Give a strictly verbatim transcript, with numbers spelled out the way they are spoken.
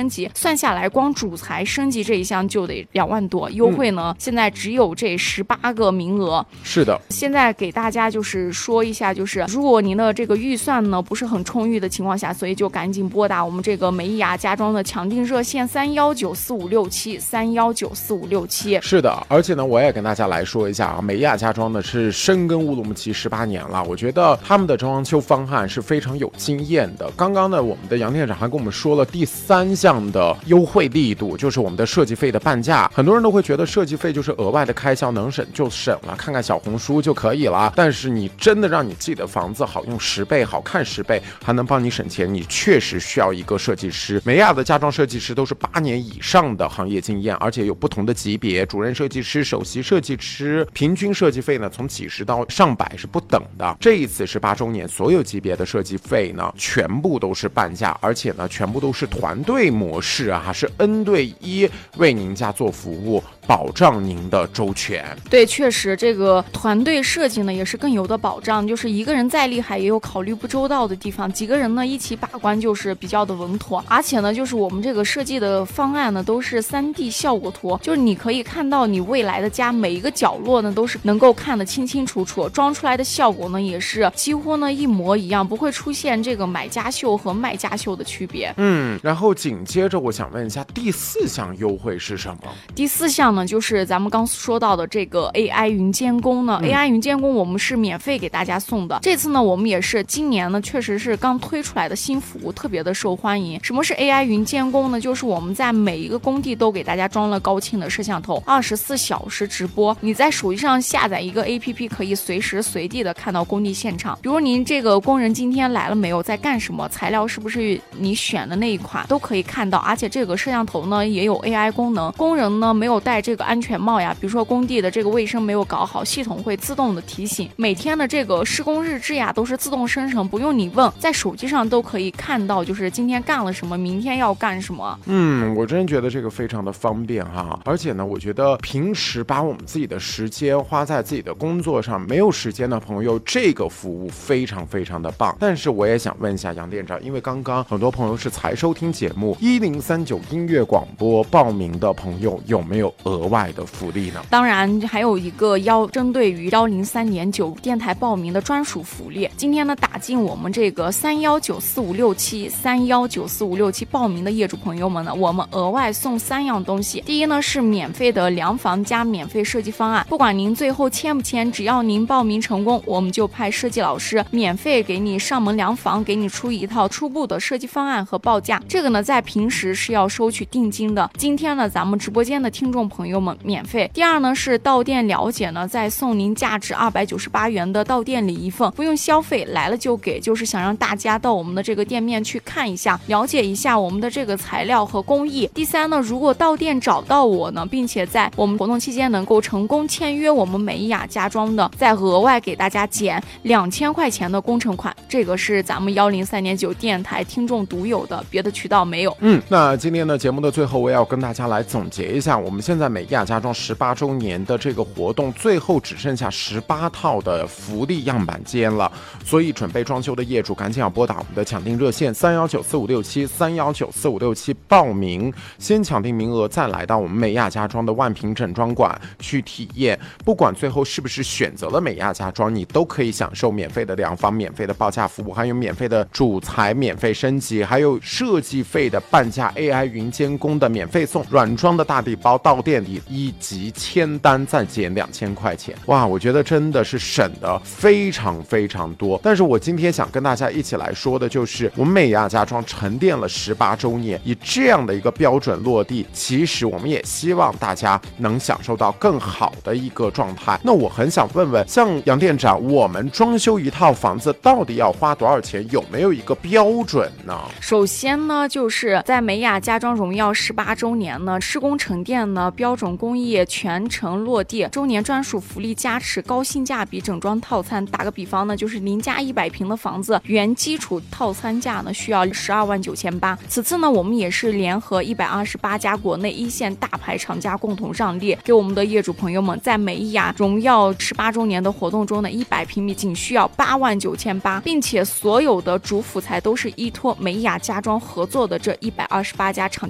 升级，算下来光主材升级这一项就得两万多，优惠呢、嗯、现在只有这十八个名额。 是的， 现在给大家就是说一下，就是如果您的这个预算呢不是很充裕的情况下，所以就赶紧拨打我们这个美伊雅家装的强定热线三幺九四五六七三幺九四五六七。 是的，而且呢我也跟大家来说一下啊，美伊雅家装呢是深耕乌鲁木齐十八年了，我觉得他们的装修方案是非常有经验的。刚刚呢我们的杨店长还跟我们说了第三项的优惠力度，就是我们的设计费的半价。很多人都会觉得设计费就是额外的开销，能省就省了，看看小红书就可以了。但是你真的让你自己的房子好用十倍，好看十倍，还能帮你省钱，你确实需要一个设计师。美亚的家装设计师都是八年以上的行业经验，而且有不同的级别，主任设计师、首席设计师，平均设计费呢从几十到上百是不等的。这一次十八周年，所有级别的设计费呢全部都是半价，而且呢全部都是团队模式啊，是 N 对一为您家做服务，保障您的周全。 对，确实这个团队设计呢也是更有的保障，就是一个人再厉害也有考虑不周到的地方，几个人呢一起把关就是比较的稳妥。而且呢就是我们这个设计的方案呢都是 三 D 效果图，就是你可以看到你未来的家每一个角落呢都是能够看得清清楚楚，装出来的效果呢也是几乎呢一模一样，不会出现这个买家秀和卖家秀的区别。 嗯，然后紧接着我想问一下，第四项优惠是什么？ 第四项呢就是咱们刚说到的这个 A I 云监工呢、嗯、A I 云监工我们是免费给大家送的。这次呢我们也是今年呢确实是刚推出来的新服务，特别的受欢迎。什么是 A I 云监工呢？就是我们在每一个工地都给大家装了高清的摄像头，二十四小时直播。你在手机上下载一个 A P P， 可以随时随地的看到工地现场，比如您这个工人今天来了没有，在干什么，材料是不是你选的那一款都可以看到。而且这个摄像头呢也有 A I 功能，工人呢没有戴这个安全帽呀，比如说工地的这个卫生没有搞好，系统会自动的提醒。每天的这个施工日志呀都是自动生成，不用你问，在手机上都可以看到，就是今天干了什么，明天要干什么。 嗯，我真觉得这个非常的方便哈。而且呢我觉得平时把我们自己的时间花在自己的工作上，没有时间的朋友，这个服务非常非常的棒。但是我也想问一下杨店长，因为刚刚很多朋友是才收听节目一零三九音乐广播报名的朋友，有没有额外的福利呢？ 当然还有一个要针对于一零三点九电台报名的专属福利。今天呢打进我们这个三幺九四五六七三幺九四五六七报名的业主朋友们呢，我们额外送三样东西。第一呢是免费的量房加免费设计方案，不管您最后签不签，只要您报名成功，我们就派设计老师免费给你上门量房，给你出一套初步的设计方案和报价。这个呢在平时是要收取定金的，今天呢咱们直播间的听众朋友们免费。第二呢是到店了解呢，再送您价值二百九十八元的到店礼一份，不用消费，来了就给，就是想让大家到我们的这个店面去看一下，了解一下我们的这个材料和工艺。第三呢，如果到店找到我呢，并且在我们活动期间能够成功签约我们美伊雅家装的，再额外给大家减两千块钱的工程款，这个是咱们一零三点九电台听众独有的，别的渠道没有。 嗯，那今天的节目的最后，我也要跟大家来总结一下，我们现在美伊雅家装十八周年的这个活动，最后只剩下十八套的福利样板间了，所以准备装修的业主赶紧要拨打我们的抢订热线三幺九四五六七三幺九四五六七报名，先抢订名额，再来到我们美亚家装的万平整装馆去体验。不管最后是不是选择了美亚家装，你都可以享受免费的量房、免费的报价服务，还有免费的主材免费升级，还有设计费的半价 A I 云监工的免费送，软装的大礼包到店里以及签单再减两千块钱。哇，我觉得真的是省的非常非常多。但是我今天想跟大家一起来说的就是，我们美亚家装沉淀了十八周年，以这样的一个标准落地，其实我们也希望大家能享受到更好的一个状态。那我很想问问，像杨店长，我们装修一套房子到底要花多少钱？有没有一个标准呢？ 首先呢，就是在美亚家装荣耀十八周年呢，施工沉淀呢，标准工艺全程落地，周年专属福利加持，高性价比整装套餐。打个比方呢，就是您家一百平的房子，原基础套餐价呢需要十二万九千八。此次呢，我们也是联合一百二十八家国内一线大牌厂家共同让利，给我们的业主朋友们在美伊雅荣耀十八周年的活动中呢，一百平米仅需要八万九千八，并且所有的主辅材都是依托美伊雅家装合作的这一百二十八家厂